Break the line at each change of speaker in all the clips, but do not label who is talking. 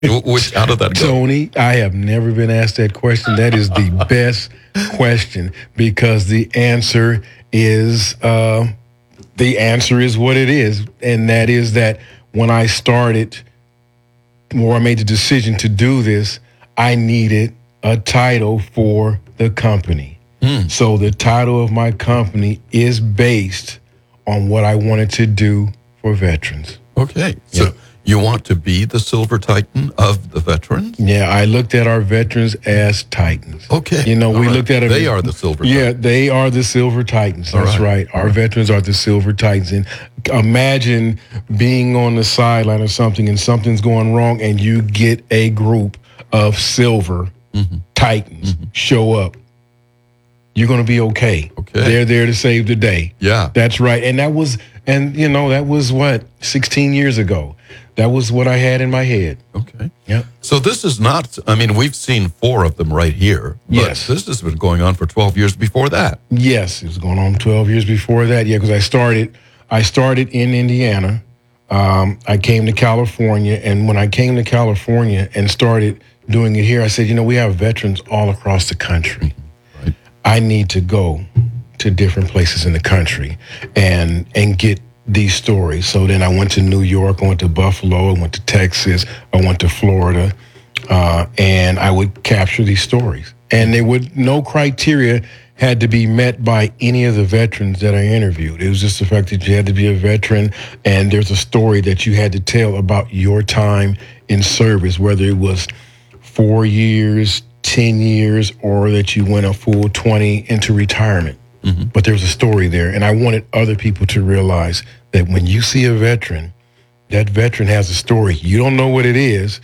How did that go?
Tony, I have never been asked that question. That is the best question because the answer is what it is, and that is that when I started, or I made the decision to do this, I needed a title for the company. So the title of my company is based on what I wanted to do for veterans.
Okay. So you want to be the Silver Titan of the veterans?
Yeah, I looked at our veterans as titans.
Okay.
We looked at them.
They are the Silver Titans.
Yeah, they are the Silver Titans. That's right. Our veterans are the Silver Titans. And imagine being on the sideline or something and something's going wrong and you get a group of Silver Titans show up. You're going to be okay. They're there to save the day.
Yeah.
That's right. And that was what, 16 years ago. That was what I had in my head.
Okay.
Yeah.
So this is not, we've seen 4 of them right here. But
yes.
This has been going on for 12 years before that.
Yes, it was going on 12 years before that. Yeah, because I started in Indiana. I came to California. And when I came to California and started doing it here, I said, we have veterans all across the country.
Right.
I need to go to different places in the country and get these stories. So then I went to New York, I went to Buffalo, I went to Texas, I went to Florida, and I would capture these stories. And no criteria had to be met by any of the veterans that I interviewed. It was just the fact that you had to be a veteran and there's a story that you had to tell about your time in service, whether it was 4 years, 10 years, or that you went a full 20 into retirement. But there's a story there. And I wanted other people to realize that when you see a veteran, that veteran has a story. You don't know what it is,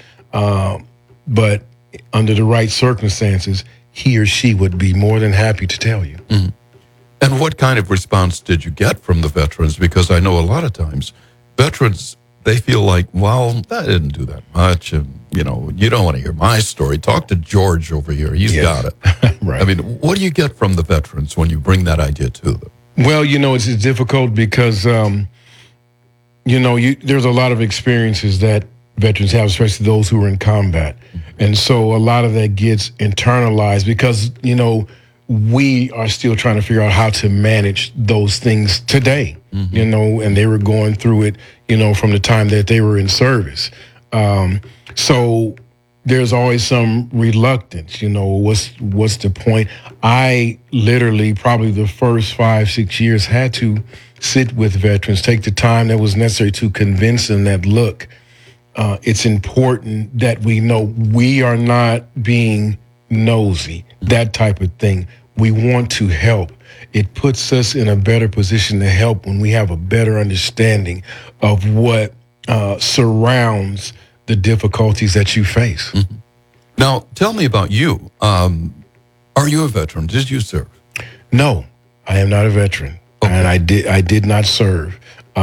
but under the right circumstances, he or she would be more than happy to tell you.
And what kind of response did you get from the veterans? Because I know a lot of times veterans, they feel like, well, that didn't do that much. And, you don't want to hear my story. Talk to George over here. He's got it.
Right.
What do you get from the veterans when you bring that idea to them?
Well, it's difficult because, there's a lot of experiences that veterans have, especially those who are in combat. And so a lot of that gets internalized because, we are still trying to figure out how to manage those things today, and they were going through it, from the time that they were in service. So there's always some reluctance, what's the point? I literally probably the first 5-6 years had to sit with veterans, take the time that was necessary to convince them that, look, it's important that we know we are not being nosy, that type of thing. We want to help. It puts us in a better position to help when we have a better understanding of what surrounds the difficulties that you face.
Now, tell me about you. Are you a veteran? Did you serve?
No, I am not a veteran, and I did not serve.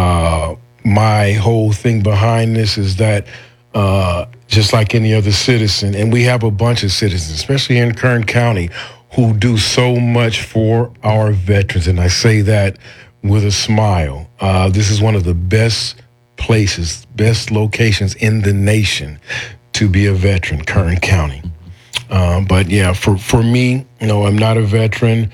My whole thing behind this is that just like any other citizen, and we have a bunch of citizens, especially here in Kern County, who do so much for our veterans, and I say that with a smile. This is one of the best places, best locations in the nation to be a veteran, Kern County. But yeah, for me, I'm not a veteran.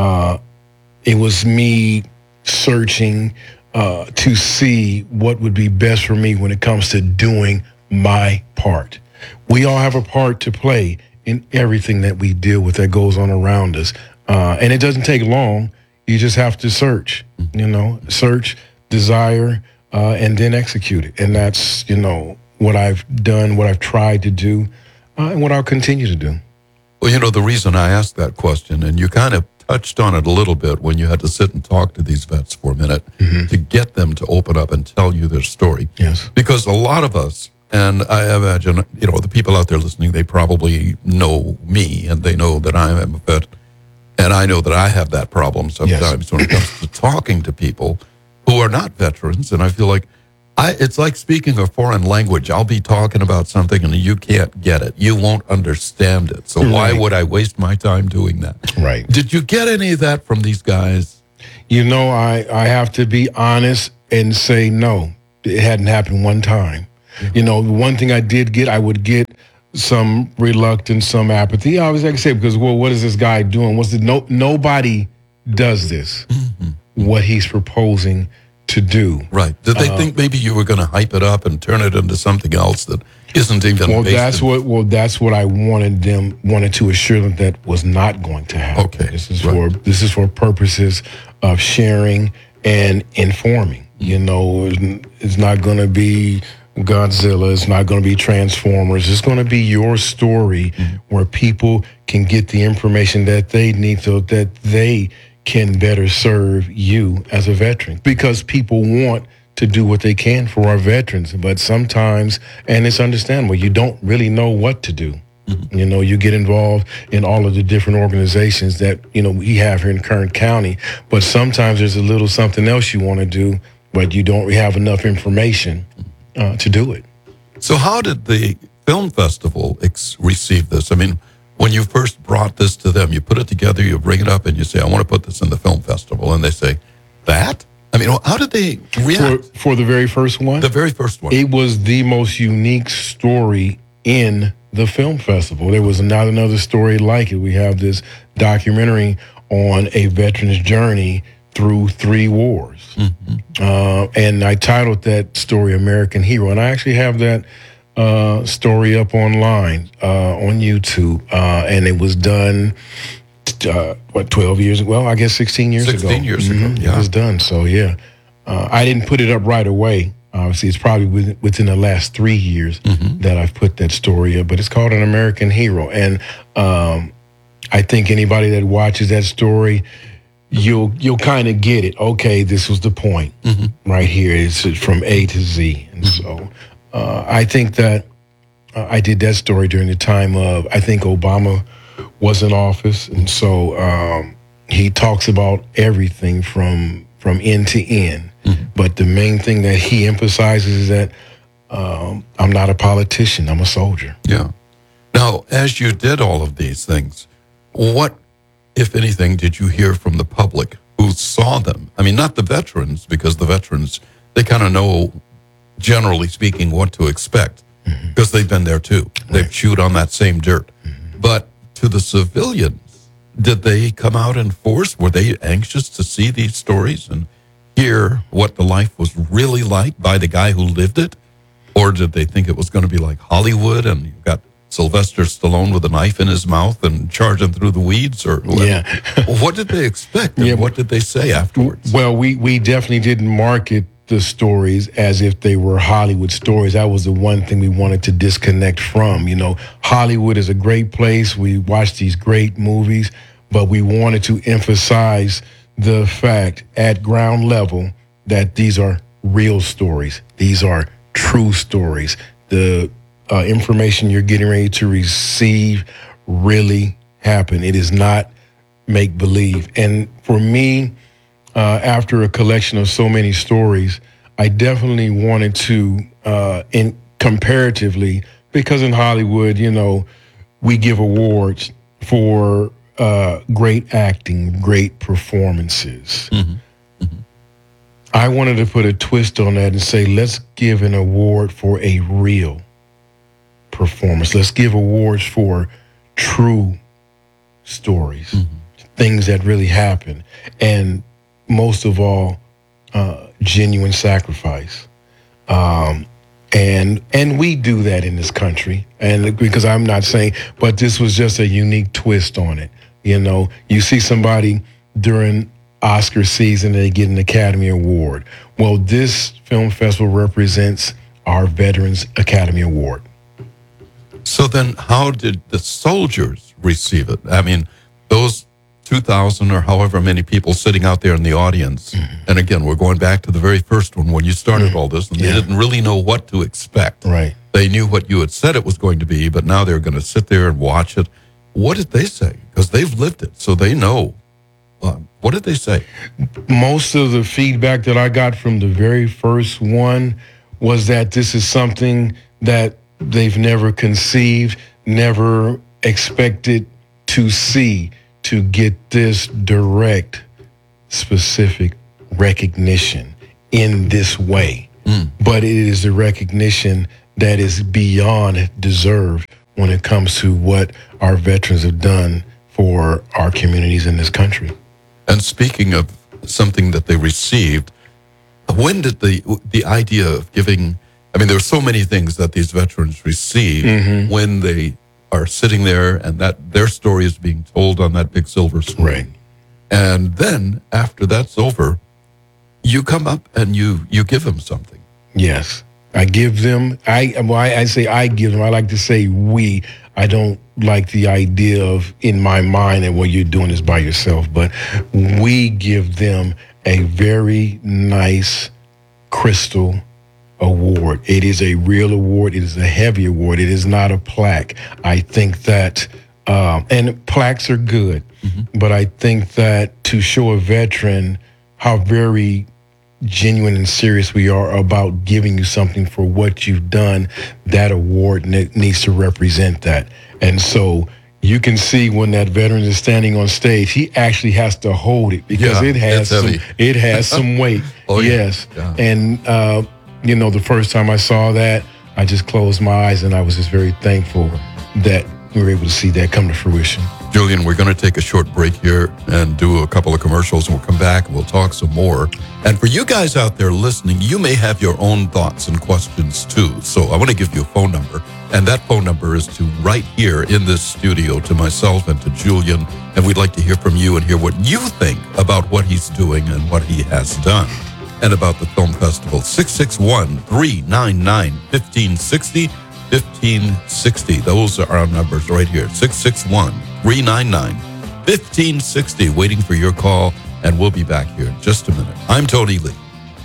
It was me searching to see what would be best for me when it comes to doing my part. We all have a part to play in everything that we deal with that goes on around us. And it doesn't take long. You just have to search, search, desire, and then execute it. And that's, what I've done, what I've tried to do, and what I'll continue to do.
Well, the reason I asked that question, and you kind of touched on it a little bit when you had to sit and talk to these vets for a minute to get them to open up and tell you their story.
Yes.
Because a lot of us, and I imagine, the people out there listening, they probably know me and they know that I am a vet. And I know that I have that problem sometimes when it comes to talking to people who are not veterans. And I feel like it's like speaking a foreign language. I'll be talking about something and you can't get it. You won't understand it. So why would I waste my time doing that?
Right.
Did you get any of that from these guys?
I have to be honest and say no. It hadn't happened one time. You know, one thing I did get, I would get some reluctance, some apathy. I was like I said, because well, what is this guy doing? Nobody does this. What he's proposing to do.
Right. Did they think maybe you were going to hype it up and turn it into something else that isn't even?
That's what I wanted to assure them that was not going to happen.
Okay.
This is for purposes of sharing and informing. You know, it's not going to be Godzilla. It's not going to be Transformers. It's going to be your story where people can get the information that they need so that they can better serve you as a veteran, because people want to do what they can for our veterans. But sometimes, and it's understandable, you don't really know what to do. You know, you get involved in all of the different organizations that, you know, we have here in Kern County, but sometimes there's a little something else you want to do, but you don't have enough information to do it.
So how did the film festival receive this? I mean, when you first brought this to them, you put it together, you bring it up, and you say, I want to put this in the film festival. And they say, that? I mean, how did they react?
For the very first one?
The very first one.
It was the most unique story in the film festival. There was not another story like it. We have this documentary on a veteran's journey through 3 wars. And I titled that story American Hero. And I actually have that story up online on YouTube, and it was done 12 years ago? Well, I guess 16 years ago.
16 years ago, yeah.
It was done, so yeah. I didn't put it up right away. Obviously, it's probably within the last 3 years that I've put that story up, but it's called An American Hero. And I think anybody that watches that story, you'll kind of get it. Okay, this was the point right here. It's from A to Z. And so I think that I did that story during the time of, I think Obama was in office. And so he talks about everything from end to end. But the main thing that he emphasizes is that I'm not a politician, I'm a soldier.
Yeah. Now, as you did all of these things, what, if anything, did you hear from the public who saw them? I mean, not the veterans, because the veterans, they kind of know, generally speaking, what to expect, because they've been there too. They've chewed on that same dirt. But to the civilians, did they come out in force? Were they anxious to see these stories and hear what the life was really like by the guy who lived it? Or did they think it was going to be like Hollywood and you've got Sylvester Stallone with a knife in his mouth and charging through the weeds? Or what did they expect? And what did they say afterwards?
Well, we definitely didn't market the stories as if they were Hollywood stories. That was the one thing we wanted to disconnect from. You know, Hollywood is a great place. We watch these great movies, but we wanted to emphasize the fact at ground level that these are real stories. These are true stories. The information you're getting ready to receive really happened. It is not make believe. And for me, after a collection of so many stories, I definitely wanted to, in comparatively, because in Hollywood, you know, we give awards for great acting, great performances. I wanted to put a twist on that and say, let's give an award for a real performance. Let's give awards for true stories, things that really happen, and most of all, genuine sacrifice. And we do that in this country. And because I'm not saying, but this was just a unique twist on it. You know, you see somebody during Oscar season, they get an Academy Award. Well, this film festival represents our Veterans Academy Award.
So then how did the soldiers receive it? I mean, those 2,000 or however many people sitting out there in the audience. And again, we're going back to the very first one when you started all this, and they didn't really know what to expect.
Right.
They knew what you had said it was going to be, but now they're going to sit there and watch it. What did they say? Because they've lived it, so they know. What did they say?
Most of the feedback that I got from the very first one was that this is something that they've never conceived, never expected to see, to get this direct, specific recognition in this way. But it is the recognition that is beyond deserved when it comes to what our veterans have done for our communities in this country.
And speaking of something that they received, when did the idea of giving, I mean, there are so many things that these veterans receive when they are sitting there and that their story is being told on that big silver screen.
Right.
And then after that's over, you come up and you give them something.
Yes. I give them, I say I give them, I like to say we. I don't like the idea of in my mind that what you're doing is by yourself, but we give them a very nice crystal award. It is a real award. It is a heavy award. It is not a plaque. I think that, and plaques are good, but I think that to show a veteran how very genuine and serious we are about giving you something for what you've done, that award needs to represent that. And so you can see when that veteran is standing on stage, he actually has to hold it because it has some weight. Yes.
Yeah.
And the first time I saw that, I just closed my eyes and I was just very thankful that we were able to see that come to fruition.
Julian, we're going to take a short break here and do a couple of commercials, and we'll come back and we'll talk some more. And for you guys out there listening, you may have your own thoughts and questions too. So I want to give you a phone number, and that phone number is to right here in this studio to myself and to Julian, and we'd like to hear from you and hear what you think about what he's doing and what he has done, and about the film festival. 661-399-1560. 1560. Those are our numbers right here. 661-399-1560. Waiting for your call, and we'll be back here in just a minute. I'm Tony Lee.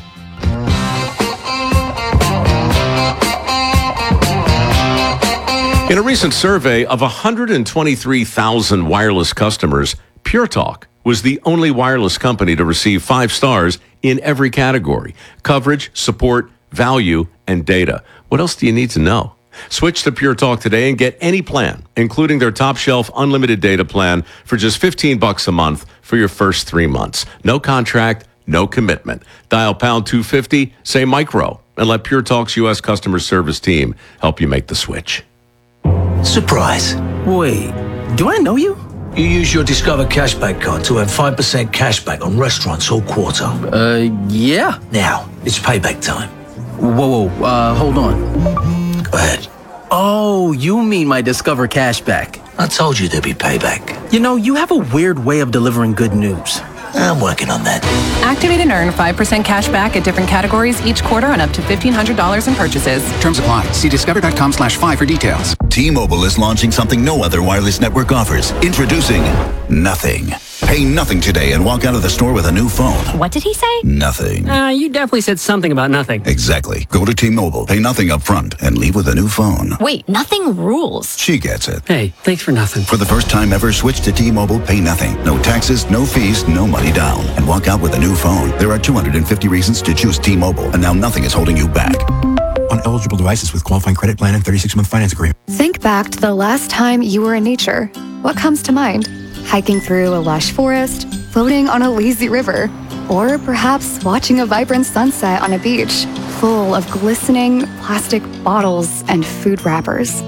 In a recent survey of 123,000 wireless customers, Pure Talk was the only wireless company to receive 5 stars in every category: coverage, support, value, and data. What else do you need to know? Switch to Pure Talk today and get any plan, including their top shelf unlimited data plan for just $15 a month for your first 3 months. No contract, no commitment. Dial pound 250, say micro, and let Pure Talk's U.S. customer service team help you make the switch.
Surprise.
Wait, do I know you?
You use your Discover Cashback card to earn 5% cashback on restaurants all quarter.
Yeah.
Now, it's payback time.
Whoa, hold on.
Go ahead.
Oh, you mean my Discover Cashback.
I told you there'd be payback.
You know, you have a weird way of delivering good news.
I'm working on that.
Activate and earn 5% cash back at different categories each quarter on up to $1,500 in purchases.
Terms apply. See discover.com/5 for details.
T-Mobile is launching something no other wireless network offers. Introducing Nothing. Pay nothing today and walk out of the store with a new phone.
What did he say?
Nothing.
You definitely said something about nothing.
Exactly. Go to T-Mobile, pay nothing up front, and leave with a new phone.
Wait, nothing rules.
She gets it.
Hey, thanks for nothing.
For the first time ever, switch to T-Mobile, pay nothing. No taxes, no fees, no money down. And walk out with a new phone. There are 250 reasons to choose T-Mobile, and now nothing is holding you back.
On eligible devices with qualifying credit plan and 36-month finance agreement.
Think back to the last time you were in nature. What comes to mind? Hiking through a lush forest, floating on a lazy river, or perhaps watching a vibrant sunset on a beach full of glistening plastic bottles and food wrappers.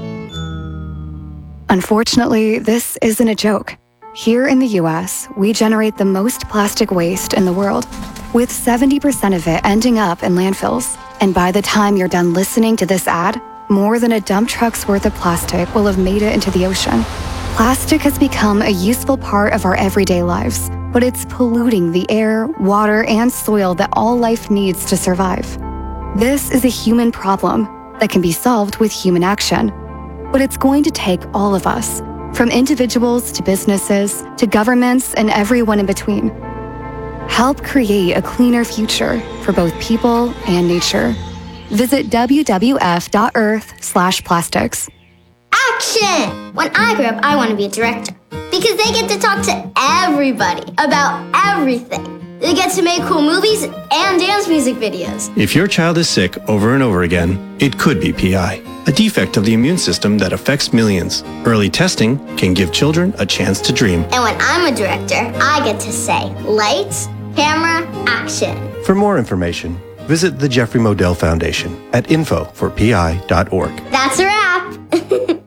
Unfortunately, this isn't a joke. Here in the US, we generate the most plastic waste in the world, with 70% of it ending up in landfills. And by the time you're done listening to this ad, more than a dump truck's worth of plastic will have made it into the ocean. Plastic has become a useful part of our everyday lives, but it's polluting the air, water, and soil that all life needs to survive. This is a human problem that can be solved with human action. But it's going to take all of us, from individuals to businesses to governments and everyone in between. Help create a cleaner future for both people and nature. Visit wwf.earth/plastics.
Action! When I grow up, I want to be a director because they get to talk to everybody about everything. They get to make cool movies and dance music videos.
If your child is sick over and over again, it could be PI, a defect of the immune system that affects millions. Early testing can give children a chance to dream.
And when I'm a director, I get to say, lights, camera, action.
For more information, visit the Jeffrey Modell Foundation at info4pi.org.
That's a wrap.